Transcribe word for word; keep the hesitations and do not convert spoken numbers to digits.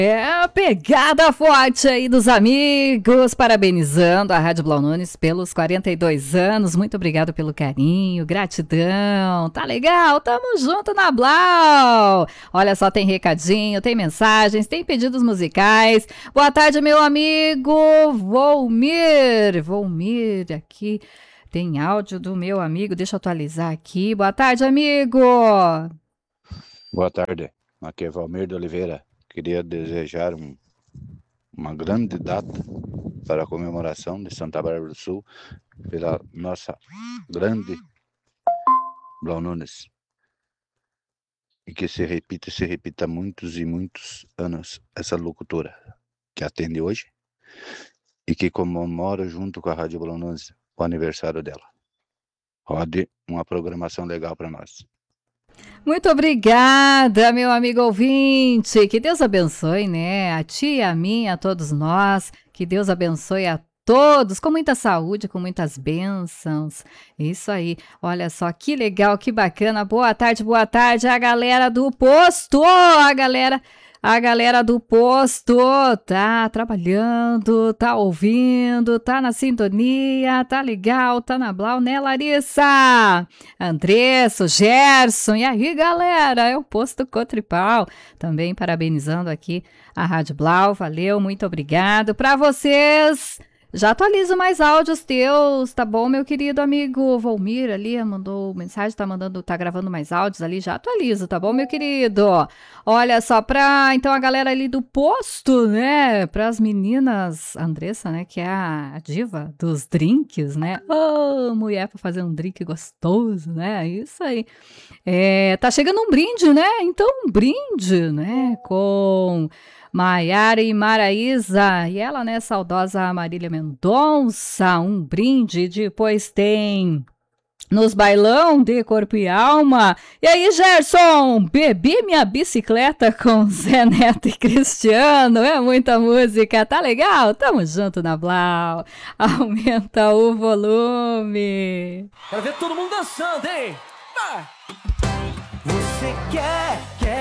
É a pegada forte aí dos amigos, parabenizando a Rádio Blau Nunes pelos quarenta e dois anos. Muito obrigado pelo carinho, gratidão. Tá legal? Tamo junto na Blau. Olha só, tem recadinho, tem mensagens, tem pedidos musicais. Boa tarde, meu amigo Volmir. Volmir aqui. Tem áudio do meu amigo, deixa eu atualizar aqui. Boa tarde, amigo. Boa tarde, aqui é Valmir de Oliveira. Queria desejar um, uma grande data para a comemoração de Santa Bárbara do Sul pela nossa grande Blau Nunes. E que se repita e se repita muitos e muitos anos essa locutora que atende hoje e que comemora junto com a Rádio Blau Nunes o aniversário dela. Rode uma programação legal para nós. Muito obrigada, meu amigo ouvinte. Que Deus abençoe, né? A ti, a mim, a todos nós. Que Deus abençoe a todos, com muita saúde, com muitas bênçãos. Isso aí. Olha só que legal, que bacana. Boa tarde, boa tarde, a galera do posto, a galera... A galera do posto tá trabalhando, tá ouvindo, tá na sintonia, tá legal, tá na Blau, né, Larissa? Andressa, Gerson, e aí, galera? É o posto Cotripal. Também parabenizando aqui a Rádio Blau, valeu, muito obrigado. Para vocês, já atualizo mais áudios teus, tá bom, meu querido amigo Volmir ali, mandou mensagem, tá mandando, tá gravando mais áudios ali, já atualizo, tá bom, meu querido? Olha só, pra, então, a galera ali do posto, né, pras meninas, Andressa, né, que é a, a diva dos drinks, né, oh, mulher pra fazer um drink gostoso, né, isso aí. É, tá chegando um brinde, né, então, um brinde, né, com... Maiara e Maraísa, e ela, né, saudosa Marília Mendonça, um brinde, depois tem Nos Bailão de Corpo e Alma, e aí, Gerson, bebi minha bicicleta com Zé Neto e Cristiano, é muita música, tá legal? Tamo junto na Blau, aumenta o volume. Quero ver todo mundo dançando, hein? Vai! Você quer, quer